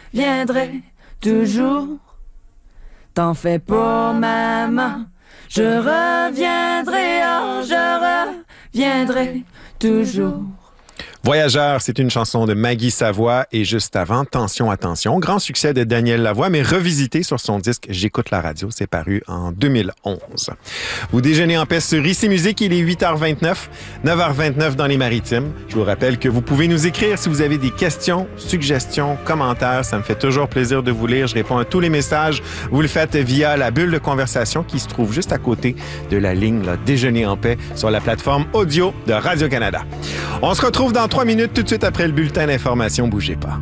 reviendrai toujours. T'en fais pas, maman, je reviendrai, oh, je reviendrai toujours. Voyageur, c'est une chanson de Maggie Savoie et juste avant, Tension, attention, grand succès de Daniel Lavoie, mais revisité sur son disque J'écoute la radio, c'est paru en 2011. Vous déjeunez en paix sur Ici Musique, il est 8h29, 9h29 dans les Maritimes. Je vous rappelle que vous pouvez nous écrire si vous avez des questions, suggestions, commentaires. Ça me fait toujours plaisir de vous lire. Je réponds à tous les messages. Vous le faites via la bulle de conversation qui se trouve juste à côté de la ligne là, Déjeuner en paix sur la plateforme audio de Radio-Canada. On se retrouve dans 3 minutes tout de suite après le bulletin d'information. Bougez pas.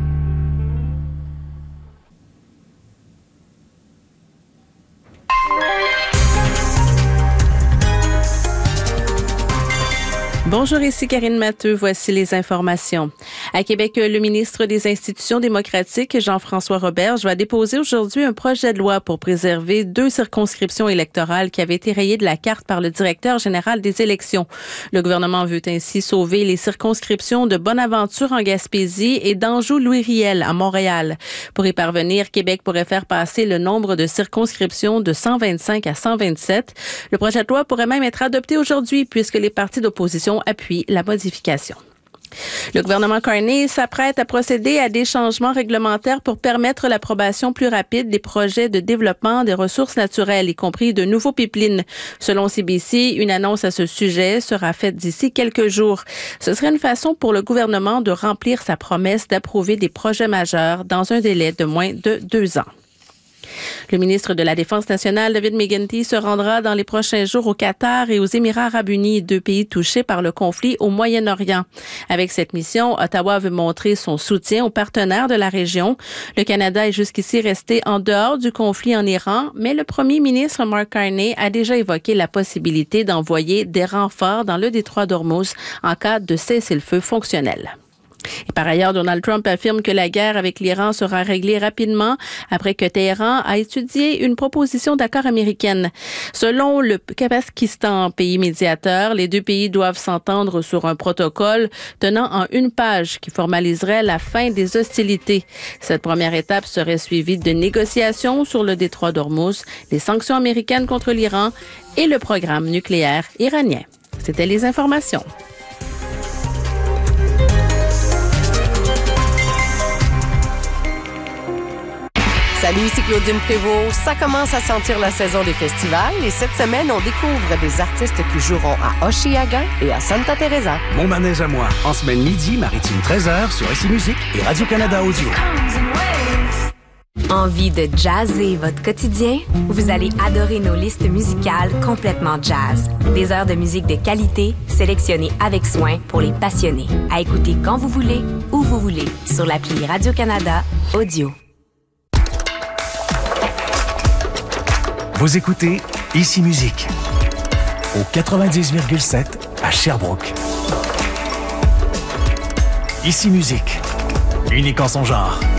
Bonjour, ici Karine Matteux. Voici les informations. À Québec, le ministre des Institutions démocratiques, Jean-François Roberge, va déposer aujourd'hui un projet de loi pour préserver 2 circonscriptions électorales qui avaient été rayées de la carte par le directeur général des élections. Le gouvernement veut ainsi sauver les circonscriptions de Bonaventure en Gaspésie et d'Anjou-Louis-Riel à Montréal. Pour y parvenir, Québec pourrait faire passer le nombre de circonscriptions de 125 à 127. Le projet de loi pourrait même être adopté aujourd'hui puisque les partis d'opposition appuie la modification. Le gouvernement Carney s'apprête à procéder à des changements réglementaires pour permettre l'approbation plus rapide des projets de développement des ressources naturelles, y compris de nouveaux pipelines. Selon CBC, une annonce à ce sujet sera faite d'ici quelques jours. Ce serait une façon pour le gouvernement de remplir sa promesse d'approuver des projets majeurs dans un délai de moins de 2 ans. Le ministre de la Défense nationale, David McGuinty, se rendra dans les prochains jours au Qatar et aux Émirats arabes unis, 2 pays touchés par le conflit au Moyen-Orient. Avec cette mission, Ottawa veut montrer son soutien aux partenaires de la région. Le Canada est jusqu'ici resté en dehors du conflit en Iran, mais le premier ministre Mark Carney a déjà évoqué la possibilité d'envoyer des renforts dans le détroit d'Ormuz en cas de cessez-le-feu fonctionnel. Et par ailleurs, Donald Trump affirme que la guerre avec l'Iran sera réglée rapidement après que Téhéran a étudié une proposition d'accord américaine. Selon le Kazakhstan, pays médiateur, les 2 pays doivent s'entendre sur un protocole tenant en 1 page qui formaliserait la fin des hostilités. Cette première étape serait suivie de négociations sur le détroit d'Ormuz, les sanctions américaines contre l'Iran et le programme nucléaire iranien. C'était les informations. Salut, ici Claudine Prévost. Ça commence à sentir la saison des festivals et cette semaine, on découvre des artistes qui joueront à Hochelaga et à Santa Teresa. Mon manège à moi, en semaine midi, Maritime 13h sur Ici Musique et Radio-Canada Audio. Envie de jazzer votre quotidien? Vous allez adorer nos listes musicales complètement jazz. Des heures de musique de qualité, sélectionnées avec soin pour les passionnés. À écouter quand vous voulez, où vous voulez, sur l'appli Radio-Canada Audio. Vous écoutez Ici Musique au 90,7 à Sherbrooke. Ici Musique, unique en son genre.